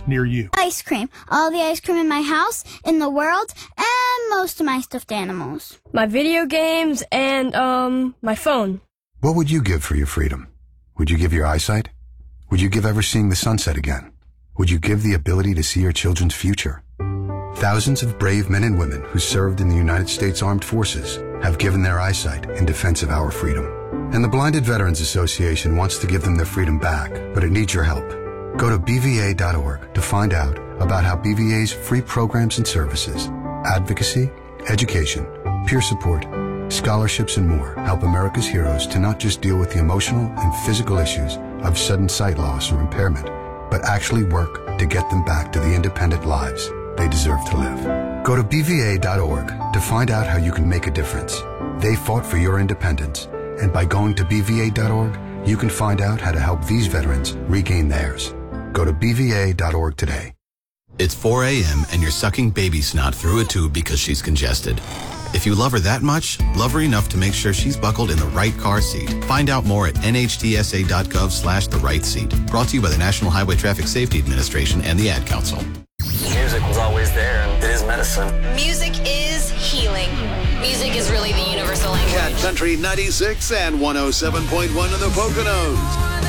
near you. Ice cream. All the ice cream in my house, in the world, and most of my stuffed animals. My video games and, my phone. What would you give for your freedom? Would you give your eyesight? Would you give ever seeing the sunset again? Would you give the ability to see your children's future? Thousands of brave men and women who served in the United States Armed Forces have given their eyesight in defense of our freedom. And the Blinded Veterans Association wants to give them their freedom back, but it needs your help. Go to BVA.org to find out about how BVA's free programs and services, advocacy, education, peer support, scholarships, and more help America's heroes to not just deal with the emotional and physical issues of sudden sight loss or impairment, but actually work to get them back to the independent lives they deserve to live. Go to BVA.org to find out how you can make a difference. They fought for your independence, and by going to BVA.org, you can find out how to help these veterans regain theirs. Go to BVA.org today. It's 4 a.m. and you're sucking baby snot through a tube because she's congested. If you love her that much, love her enough to make sure she's buckled in the right car seat. Find out more at nhtsa.gov/the right seat. Brought to you by the National Highway Traffic Safety Administration and the Ad Council. Music was always there, and it is medicine. Music is healing. Music is really the universal language. Cat Country 96 and 107.1 in the Poconos.